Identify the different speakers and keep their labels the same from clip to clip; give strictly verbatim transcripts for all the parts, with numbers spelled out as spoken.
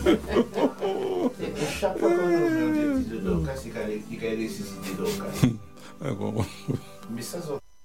Speaker 1: chaque fois qu'on a un petit de Dorcas, il y a ressuscité Dorcas. Mais ça,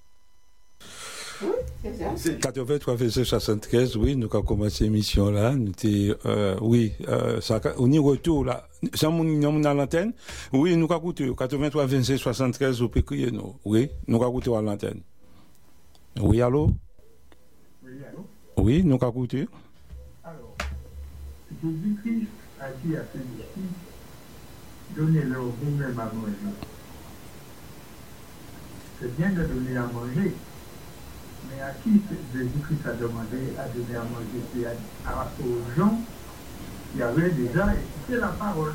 Speaker 2: quatre-vingt-trois verset soixante-treize, oui, nous avons commencé l'émission là. Nous étions, euh, oui, euh, ça, on y retour là. Sans mon à l'antenne, oui, nous avons écouté quatre-vingt-trois verset soixante-treize, vous pouvez crier nous. Oui, nous avons écouté à l'antenne. Oui, allô?
Speaker 3: Oui, allô?
Speaker 2: Oui, nous avons écouté.
Speaker 3: Alors, Jésus-Christ a dit à ses disciples, donnez-leur vous-même à manger. C'est bien de donner à manger. Mais à qui Jésus-Christ a demandé à donner à manger? C'est à, à, aux gens qui avaient déjà écouté la parole.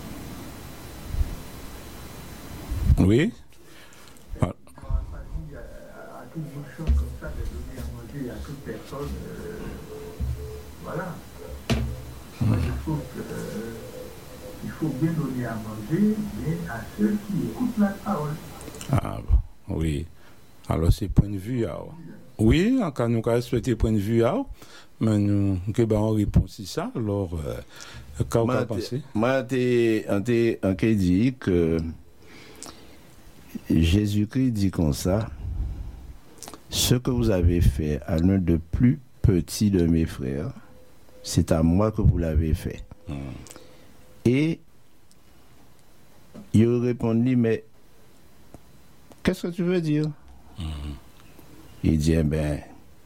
Speaker 2: Oui.
Speaker 3: On n'a pas dit à, à tout bouchon comme ça de donner à manger à toute personne. Euh, voilà. Moi, je trouve qu'il euh, faut bien donner à manger, mais à ceux qui écoutent la parole.
Speaker 2: Ah, oui. Alors, c'est point de vue. Alors. Oui, quand nous avons respecté point de vue, mais nous avons réponse à ça. Alors, euh, qu'est-ce que vous pensez?
Speaker 1: Moi, j'ai dit que Jésus-Christ dit comme ça, ce que vous avez fait à l'un de plus petits de mes frères, c'est à moi que vous l'avez fait. Hum. Et il répondit, mais qu'est-ce que tu veux dire? Hum. Il dit, eh ben,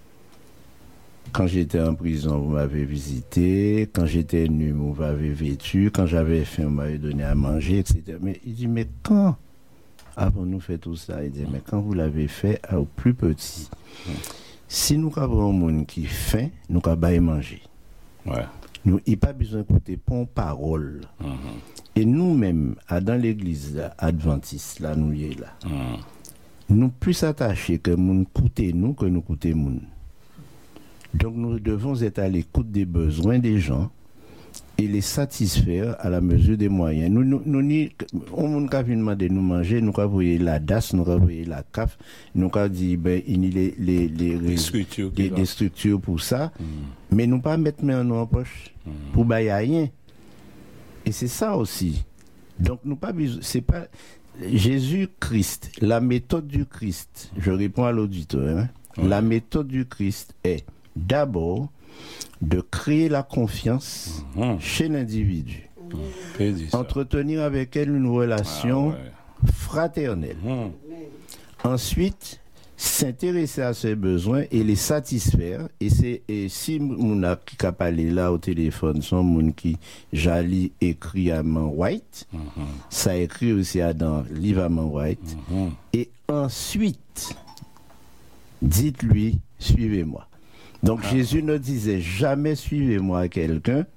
Speaker 1: quand j'étais en prison, vous m'avez visité, quand j'étais nu, vous m'avez vêtu, quand j'avais faim, vous m'avez donné à manger, et cetera. Mais il dit, mais quand avons-nous fait tout ça? Il dit, mais quand vous l'avez fait au plus petit. Mmh. Si nous avons un monde qui faim, nous avons manger.
Speaker 2: Ouais.
Speaker 1: Nous, il n'y a pas besoin d'écouter pour parole. Mmh. Et nous-mêmes, dans l'église adventiste, là, nous y est là. Mmh. Nous plus attachés que nous coûter nous que nous coûter moun. Donc nous devons être à l'écoute des besoins des gens et les satisfaire à la mesure des moyens. Nous nous nous ni on moun ka vinn demander nous manger, nous ka voyer la D A S, nous ka voyer la C A F, nous ka dit ben il y a les les les, les structures des, des structures pour ça, mm. mais nous pas mettre main en poche mm. pour bailler rien. Et c'est ça aussi. Donc nous pas c'est pas Jésus-Christ, la méthode du Christ, je réponds à l'auditeur, hein, ouais. La méthode du Christ est d'abord de créer la confiance mmh. chez l'individu, mmh. entretenir avec elle une relation ah, ouais. fraternelle. Mmh. Ensuite, s'intéresser à ses besoins et les satisfaire. Et, c'est, et si mon a qui a parlé là au téléphone, son moun qui jali écrit à Man White, mm-hmm. ça écrit aussi à dans livre à Man White. Mm-hmm. Et ensuite, dites-lui, suivez-moi. Donc ah. Jésus ne disait jamais suivez-moi à quelqu'un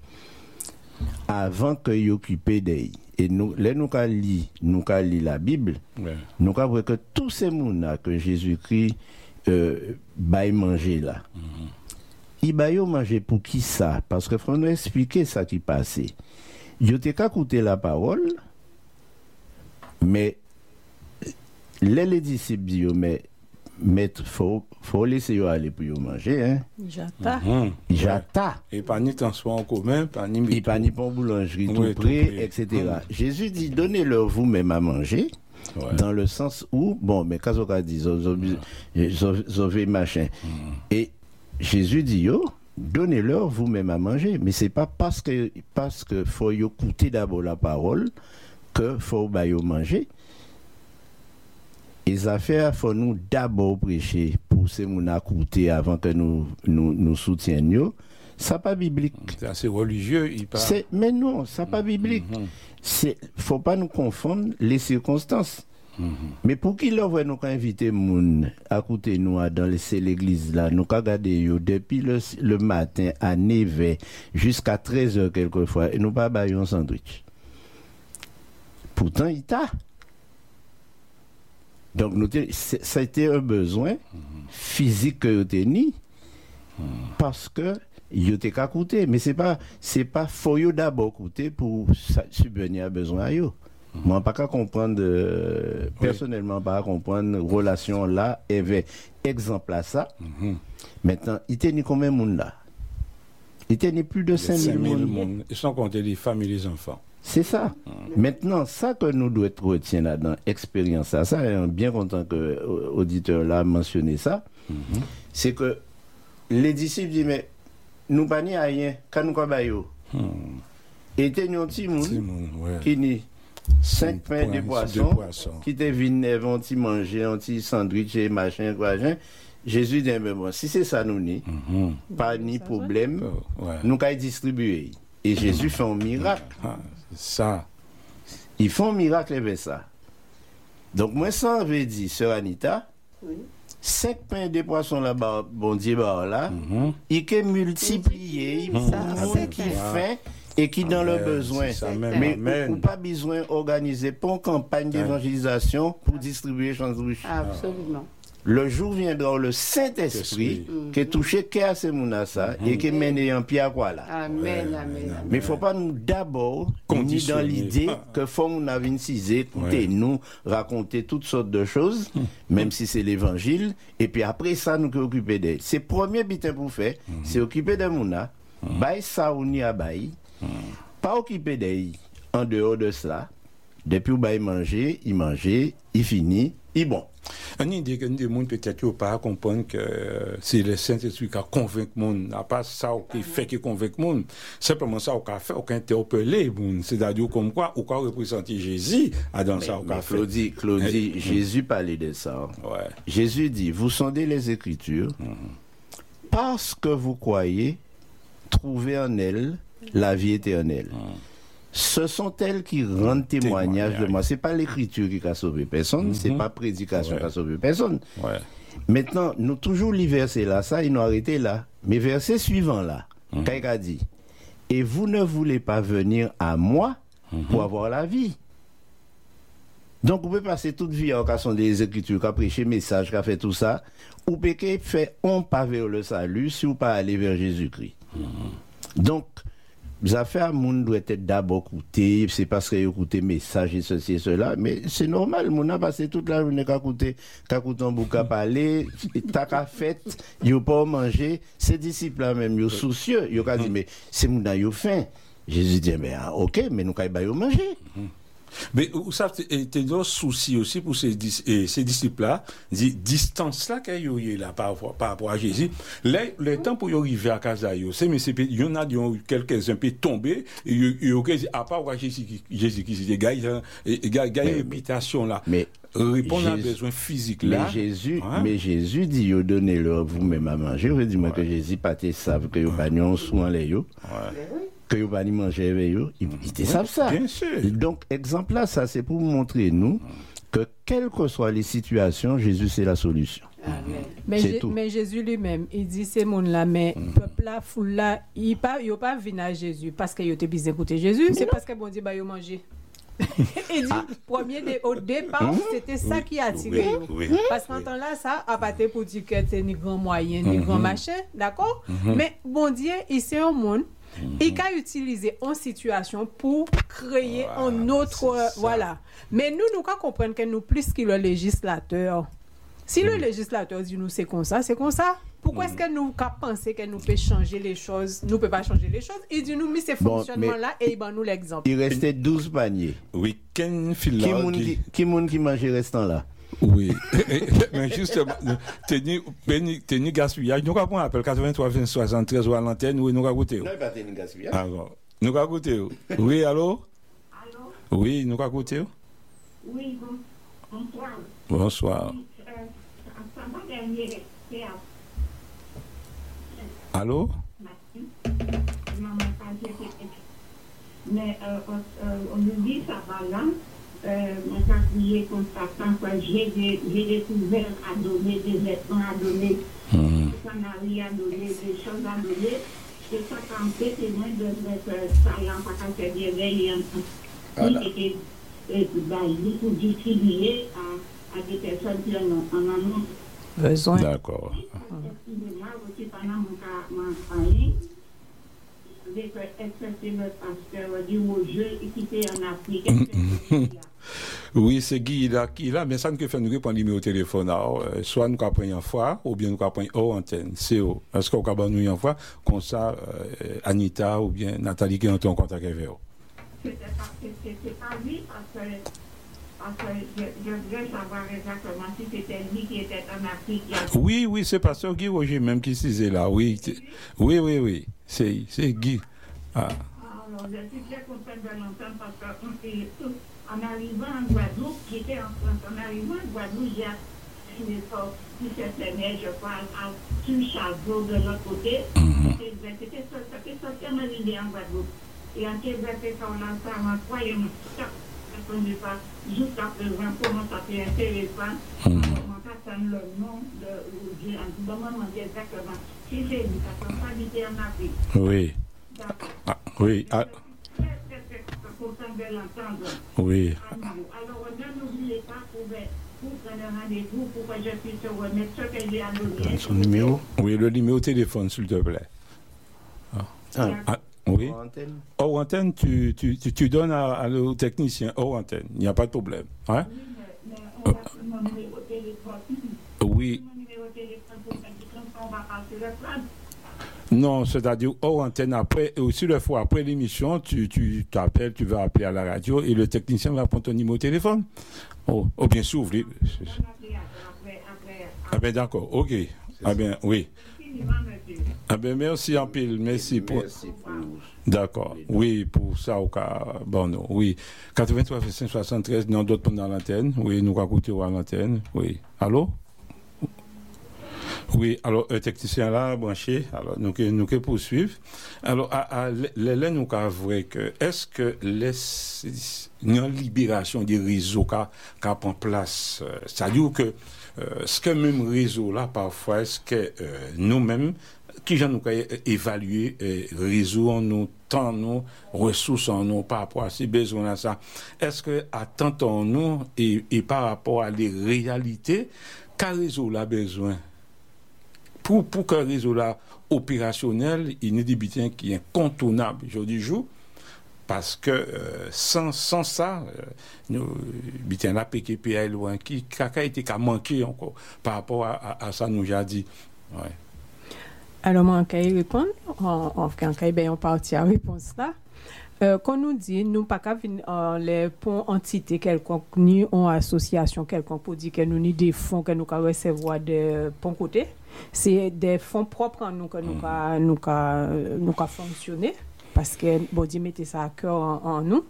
Speaker 1: avant qu'il occupe d'eux. Et nous, là, nous avons lu, nous avons lu la Bible, ouais. Nous avons vu que tous ces gens que Jésus-Christ euh, baille manger là, mm-hmm. il baille manger pour qui ça? Parce qu'il faut nous expliquer ça qui passait. Ils n'ont qu'à écouter la parole, mais les, les disciples disent, mais il faut, faut laisser eux aller pour manger. Hein.
Speaker 4: Jata.
Speaker 2: Mm-hmm.
Speaker 1: Jata.
Speaker 2: Et pas ni transport en commun, pas ni...
Speaker 1: Et pas ni pour boulangerie oui, tout près, et cetera. Mm. Jésus dit, donnez-leur vous-même à manger, ouais. Dans le sens où, bon, mais quand on dit, zové machin. Mm. Et Jésus dit, yo, donnez-leur vous-même à manger. Mais c'est pas parce que, parce que faut y écouter d'abord la parole que faut bah, y manger. Les affaires, il faut nous d'abord prêcher pour ces gens à écouter avant que nous nous, nous soutenions. Ça n'est pas biblique.
Speaker 2: C'est assez religieux. Il parle.
Speaker 1: C'est, mais non, ça n'est pas biblique. Il mm-hmm. ne faut pas nous confondre les circonstances. Mm-hmm. Mais pour qui leur nous inviter les gens à écouter nous dans l'église là, nous avons regardé depuis le, le matin à neuf heures jusqu'à treize heures quelquefois et nous pas baillons un sandwich. Pourtant, il t'a. Donc, nous, ça a été un besoin mm-hmm. physique que nous avons mm-hmm. parce que nous avons qu'à coûter. Mais ce n'est pas, c'est pas faut d'abord coûter pour subvenir à besoin. Mm-hmm. Moi, je ne peux pas comprendre, euh, oui. personnellement, pas comprendre la relation là, et exemple à ça. Mm-hmm. Maintenant, il y a combien de monde là? Il tenait plus de cinq mille
Speaker 2: personnes. Sans compter les familles et les enfants.
Speaker 1: C'est ça. Mmh. Maintenant, ça que nous devons retenir là-dedans, expérience, ça, ça, je suis bien content que l'auditeur l'a mentionné ça, mmh. c'est que les disciples disent, mais nous pas ni rien, quand nous avons et il y a un petit monde qui ni cinq pains de poissons, qui te viennent un petit manger, un petit sandwich et machin, quoi, Jésus dit, mais bon, si c'est ça nous ni, mmh. pas ni problème, oh, ouais. nous allons distribuer. Et Jésus fait un miracle.
Speaker 2: Ah, ça.
Speaker 1: Ils font un miracle avec ça. Donc, moi, ça veut dire, sœur Anita, oui. cinq pains de poissons là-bas, bon Dieu, là, mm-hmm. il peut multiplier, il faut un monde qui fait et qui dans le besoin.
Speaker 2: Ça,
Speaker 1: mais on n'a pas besoin d'organiser pour une campagne d'évangélisation pour distribuer sandwich.
Speaker 4: Absolument.
Speaker 1: Le jour viendra où le Saint-Esprit mm-hmm. qui est touché qu'à ce monde-là et qui mène en pied à quoi là.
Speaker 4: Amen, amen, amen.
Speaker 1: Mais il ne faut pas nous d'abord ni dans l'idée que faut nous avons incisé, écoutez, nous raconter toutes sortes de choses, mm. même si c'est l'évangile, et puis après ça, nous nous occuper d'elle. C'est le premier bitin pour faire, mm. c'est occuper de Mouna, mm. bail ça ou ni à bail, mm. pas occuper d'elle en dehors de cela. Depuis où il manger, il mangeait, il finit, il bon.
Speaker 2: On a des gens peut-être qui ne pas comprendre que c'est le Saint-Esprit qui a convaincu le monde, à part ça qui fait qu'il convainc le monde, simplement ça qui a fait, qui a interpellé le monde, c'est-à-dire comme quoi, ou quoi représenter Jésus dans mais, ça qui a fait.
Speaker 1: Claudie, Claudie, Jésus parlait de ça.
Speaker 2: Ouais.
Speaker 1: Jésus dit, vous sondez les Écritures, mm-hmm. parce que vous croyez trouver en elles la vie éternelle. Mm. Ce sont elles qui rendent témoignage, témoignage. de moi. Ce n'est pas l'écriture qui a sauvé personne, mm-hmm. ce n'est pas prédication ouais. qui a sauvé personne.
Speaker 2: Ouais.
Speaker 1: Maintenant, nous toujours les versets là, ça, ils nous arrêté là. Mais verset suivant là, mm-hmm. quand il a dit, et vous ne voulez pas venir à moi mm-hmm. pour avoir la vie. Donc, vous pouvez passer toute vie en occasion des Écritures, qui a prêché message, qui a fait tout ça, ou peut faire on pas vers le salut si vous pas aller vers Jésus-Christ. Mm-hmm. Donc, les affaires, moun doit être d'abord écouté, c'est parce qu'il écouté message et ceci et cela, mais c'est normal, moun a passé toute la journée qu'à écouter, qu'à écouter un bouc à parler, t'as qu'à fait, y'ont pas manger, ces disciples-là même, y'ont soucieux, y'ont qu'à dire, mais c'est moun a y'ont faim. Jésus dit, mais ah, ok, mais nous qu'à y manger.
Speaker 2: Mais vous savez, il y a un souci aussi pour ces, ces disciples-là, la distance-là qu'il y a là par, par rapport à Jésus. Là, le temps pour y arriver à Kazaïo, c'est mais il y en a quelques-uns qui sont tombés, et il y a à part Jésus qui s'est gagné une réputation là.
Speaker 1: Mais
Speaker 2: répondre à besoin physique là.
Speaker 1: Mais Jésus, hein? mais Jésus dit, donnez-leur vous-même à manger. Je veux dire ouais. que Jésus pas te savent que vous pas non soin les yo. Que vous pas manger avec eux, ils, ils te savent ça.
Speaker 2: Bien sûr.
Speaker 1: Donc exemple là, ça c'est pour montrer nous que quelles que soient les situations, Jésus c'est la solution.
Speaker 4: Amen. Mais, J- mais Jésus lui-même, il dit ces monde là, mais mm. peuple là, foule là, il pas, il pas venu à Jésus parce qu'il était bien écouter Jésus, mais c'est non. parce que bon Dieu bah il manger. Il dit ah. premier de, au départ, mm. c'était ça oui. qui a attiré oui. nous. Oui. Parce qu'en temps là, ça a pas été pour dire que c'est ni grand moyen, ni mm-hmm. grand machin, d'accord? Mm-hmm. Mais bon Dieu, il c'est un monde. Mm-hmm. Il a utilisé en situation pour créer voilà, un autre euh, voilà. Mais nous nous comprenons que nous plus que le législateur. Si mm-hmm. le législateur dit nous c'est comme ça, c'est comme ça. Pourquoi mm-hmm. est-ce que nous pensons que nous pouvons changer les choses? Nous ne pouvons pas changer les choses. Il dit nous mais c'est bon, fonctionnement là et il donne nous l'exemple.
Speaker 1: Il restait douze paniers.
Speaker 2: Oui, quel fil
Speaker 1: qui monde qui, qui monde qui mangeait restant là?
Speaker 2: Oui, mais justement, tenir gaspillage, nous avons appel quatre-vingt-trois vingt soixante-treize ou à l'antenne, oui, nous avons goûté.
Speaker 1: Non, pas tenir gaspillage.
Speaker 2: Alors, nous avons goûté. Oui, allô?
Speaker 5: Allô?
Speaker 2: Oui, nous avons goûté.
Speaker 5: Oui, bonsoir.
Speaker 2: Bonsoir. Allô?
Speaker 5: Mais on nous dit ça va là. Euh, mon papier constatant que j'ai, j'ai découvert à donner des vêtements à donner, des canaries à donner, des choses à donner, et ça quand fait c'est moins de mettre ça là, parce que c'est des veilles et pour distribuer à, à des personnes qui en ont
Speaker 4: besoin.
Speaker 2: D'accord.
Speaker 5: Excusez-moi, aussi pendant mon famille, que c'est le pasteur du Mojeu qui était en Afrique.
Speaker 2: Oui, c'est Guy là, qui là, mais ça nous fait nous répondre numéro de téléphone. Alors, euh, soit nous avons pris une fois, ou bien nous avons pris hors antenne. C'est où? Est-ce qu'on a nous une fois, comme ça, euh, Anita ou bien Nathalie qui est en contact avec vous?
Speaker 5: C'était pas lui, parce que, parce que je, je voulais savoir exactement si c'était lui qui était en Afrique.
Speaker 2: Oui, oui, c'est pasteur Guy Roger même qui s'est là. Oui, oui, oui, oui. C'est, c'est Guy. Ah.
Speaker 5: Alors, je suis très contente de l'entendre parce que en arrivant en Guadeloupe, j'étais en France, en arrivant en Guadeloupe, j'ai une époque qui s'était née, je crois, à Tuchazot de l'autre côté. C'était sorti à Marilé en Guadeloupe. Et en Québec, quand on a ça, on a croyé, je ne sais pas, jusqu'à présent, comment ça fait intéressant, comment ça sonne le nom de Dieu. En tout moment, on dit exactement, si c'est lui, parce qu'on pas habité en Afrique.
Speaker 2: Oui. Ah, oui. Ah.
Speaker 5: Content de l'entendre.
Speaker 2: Oui.
Speaker 5: Alors, ne n'oubliez pas pour, pour prendre un rendez-vous, pour que je puisse remettre ce que j'ai à donner.
Speaker 1: Son numéro?
Speaker 2: Oui, le numéro de téléphone, s'il te plaît. Ah. Ah. Ah. Oui. Hors antenne, tu, tu, tu, tu donnes à, à le technicien hors antenne. Il n'y a pas de problème. Hein?
Speaker 5: Oui, mais, mais on va euh. mon numéro de téléphone.
Speaker 2: Oui.
Speaker 5: Mon numéro de téléphone pour que on va passer le plan.
Speaker 2: Non, c'est-à-dire hors antenne, après, aussi le fois après l'émission, tu, tu t'appelles, tu vas appeler à la radio et le technicien va prendre ton numéro de téléphone. Oh, oh bien sûr, oui. Ah bien d'accord, ok. Ah bien, oui. Ah bien, merci en pile, merci pour...
Speaker 1: pour...
Speaker 2: D'accord, oui, pour ça au cas, bon, non, oui. quatre-vingt-trois cinq soixante-treize, non, d'autres pendant l'antenne, oui, nous racontons à l'antenne, oui. Allô? Oui, alors, un technicien là, branché, alors, nous que nous poursuivre. Alors, à, à, là, nous avouons que, est-ce que la libération des réseaux qui a en place, euh, c'est-à-dire que, euh, ce que même réseau là, parfois, est-ce que euh, nous-mêmes, qui j'en nous évaluer euh, réseau en nous, temps nous, ressources en nous par rapport à ces besoins à ça, est-ce que attendons nous et, et par rapport à les réalités, quel réseau là besoin? Pour, pour qu'un réseau là opérationnel, il y a des bitins qui est incontournable aujourd'hui jour, parce que euh, sans, sans ça, euh, nous bitins là P K P A loin qui a été qu'à manquer encore par rapport à, à, à ça nous j'ai dit. Ouais.
Speaker 4: Alors moi on y répondre, en en fait ben on partit à réponse là. Euh, quand nous dit nous pas qu'à euh, les ponts entités quelconque ni en association quelconque pour dire que nous ni des fonds que nous ca recevoir de ponts côté, c'est des fonds propres en nous que nous ca nous ca nous ca fonctionner parce que bon Dieu mettez ça à cœur en, en nous.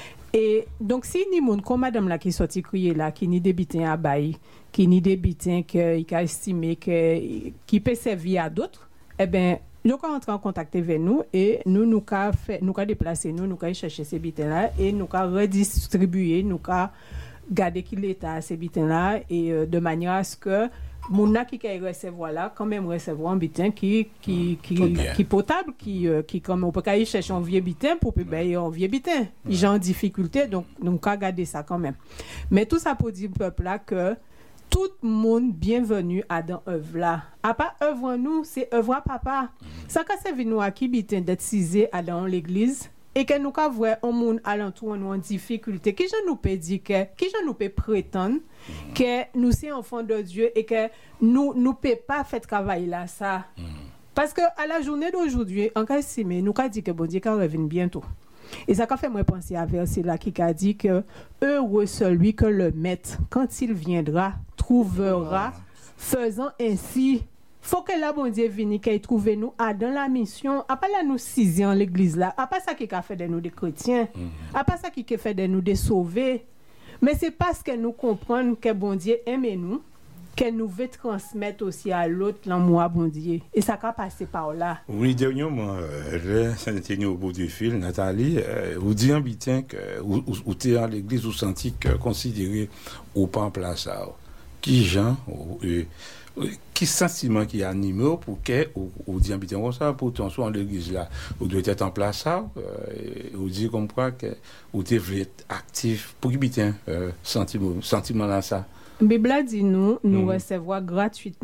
Speaker 4: Et donc si ni monde comme madame là qui sorti crier là qui ni des bitins à bail, qui ni des bitins que il a estimé que qui peut servir à d'autres, eh ben nous allons entrer en contact avec nous et nous nous allons nous déplacer, nous nous allons chercher ces bitins-là et nous allons redistribuer, nous allons garder qui l'état ces bitins-là et euh, de manière à ce que Mouna qui peut recevoir là, quand même recevoir un bitin qui qui qui qui, qui potable, qui euh, qui comme on peut aller chercher un vieux bitin pour peut payer un vieux bitin. Ils sont en difficulté, donc nous allons garder ça quand même. Mais tout ça pour dire au peuple là que tout le monde bienvenu à dans œuvre là. À pas œuvre nous, c'est œuvre à papa. Ça ka servi nous à qui bitin d'être cisé à dans l'église et que nous ka voir un monde alentour nous en difficulté. Qui je nous peut dire que qui je nous peut prétendre que nous c'est enfants de Dieu et que nous nous peut pas faire travail là ça. Parce que à la journée d'aujourd'hui, en cas estimé, nous ka dit que bon Dieu ka revient bientôt. Et ça a fait moi penser à verset là qui a dit que heureux celui que le maître, quand il viendra, trouvera, faisant ainsi. Faut que la bon Dieu vienne qu'il trouve nous à dans la mission. À pas là nous sixier en l'église là. À pas ça qui a fait de nous des chrétiens. À pas ça qui a fait de nous des sauvés. Mais c'est parce que nous comprenons que bon Dieu aime nous, que nous veut transmettre aussi à l'autre l'amour bon Dieu. Et ça a passé par là.
Speaker 2: Oui, dernièrement, euh, je au bout du fil, Nathalie, euh, vous dites en bitin que vous êtes à l'église, vous sentez que considéré ou pas en place. Qui gens, euh, qui sentiment qui anime pour que vous dites en bitin comme ça, pour ton soit en l'église là, vous devez être en place ça, vous dites comme quoi que vous devez être actif pour que bitin euh, sentiment, sentiment là ça.
Speaker 4: La Bible dit nous, nous mmh. recevons gratuitement.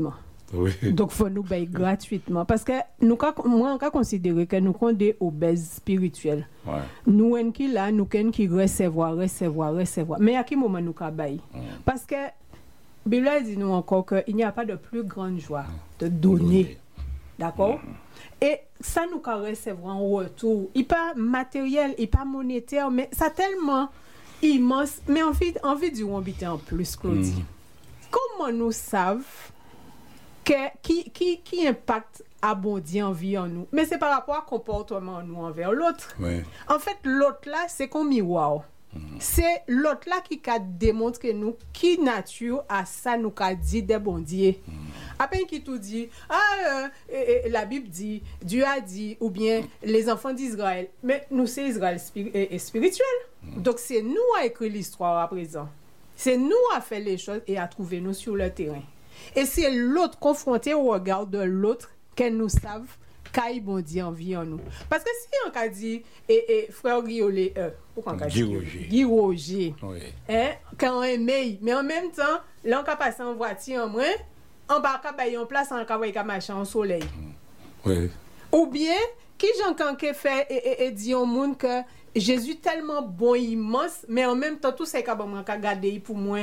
Speaker 2: Oui.
Speaker 4: Donc, il faut nous payer gratuitement. Parce que nous, moi, on considère que nous sommes des obèses spirituels.
Speaker 2: Ouais.
Speaker 4: Nous, on qui là, nous qui recevoir, recevoir, recevoir. Mais à quel moment nous sommes bailler? Parce que, Bible dit nous encore qu'il n'y a pas de plus grande joie de donner. D'accord? Et ça, nous quand recevoir en retour. Il n'est pas matériel, il n'est pas monétaire, mais ça tellement immense. Mais envie, envie du habiter en plus, Claudie. Mm. Comment nous savons que, qui, qui, qui impacte abondie en vie en nous? Mais c'est par rapport au comportement en nous envers l'autre.
Speaker 2: Ouais.
Speaker 4: En fait, l'autre là, c'est comme miroir. Mm. C'est l'autre là qui démontre que nous, qui nature à ça nous a dit des bondiers. Mm. À peine qui tout dit, ah, euh, et, et, la Bible dit, Dieu a dit, ou bien les enfants d'Israël. Mais nous, c'est Israël spiri- et, et spirituel. Mm. Donc, c'est nous à écrire l'histoire à présent. C'est nous à faire les choses et à trouver nous sur le terrain. Et c'est l'autre confronté au regard de l'autre qu'elle nous savent qu'il bon dit en vie en nous. Parce que si on a dit, et, et frère Guillaume, euh, pourquoi on a dit Guy Roger,
Speaker 2: oui.
Speaker 4: Hein, quand on aimait, mais en même temps, là on a passé en voiture en moins, on va pas en place en cas machin au soleil.
Speaker 2: Oui.
Speaker 4: Ou bien qui j'en quand fait et, et, et dit au monde que Jésus tellement bon immense, mais en même temps tout c'est qu'a bon qu'a garder pour moi.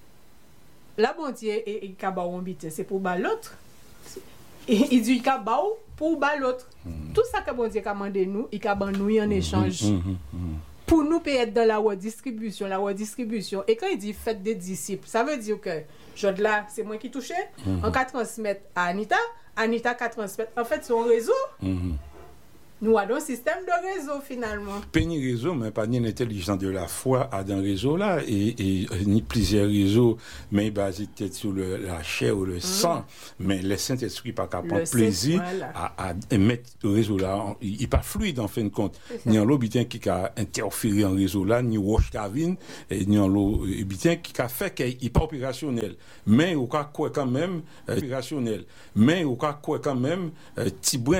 Speaker 4: La bonté et et qu'a bon c'est pour ba l'autre. Il dit qu'a ba pour ba l'autre. Mm. Tout ça que bon Dieu qu'a demandé nous, il qu'a ban nous en échange. Mm, mm, mm. Pour nous payer dans la redistribution, la redistribution. Et quand il dit faites des disciples, ça veut dire que je là, c'est moi qui touchais. Mm-hmm. On va transmettre à Anita, Anita va transmettre. En fait, son réseau. Mm-hmm. Nous avons un système de réseau finalement.
Speaker 2: Pas un réseau, mais pas une intelligence de la foi à dans réseau là, et, et ni plusieurs réseaux, mais basés peut-être sur le, la chair ou le mmh. sang, mais le Saint-Esprit pas capable de plaisir voilà. à, à mettre le réseau là, il n'est pas fluide en fin de compte. Ni en l'habitant qui a interféré en réseau là, ni wash Kavin, ni en l'habitant qui a fait qu'il n'est pas opérationnel. Mais au cas quoi quand même, euh, opérationnel. Mais au cas quoi quand même, euh,